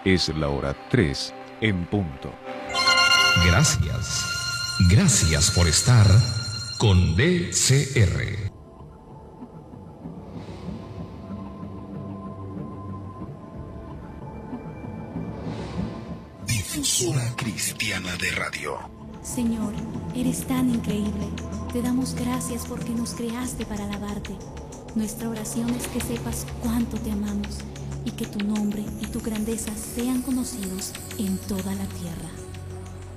Es la hora 3 en punto. Gracias. Gracias por estar con DCR. Difusora Cristiana de Radio. Señor, eres tan increíble. Te damos gracias porque nos creaste para alabarte. Nuestra oración es que sepas cuánto te amamos y que tu nombre y tu grandeza sean conocidos en toda la tierra.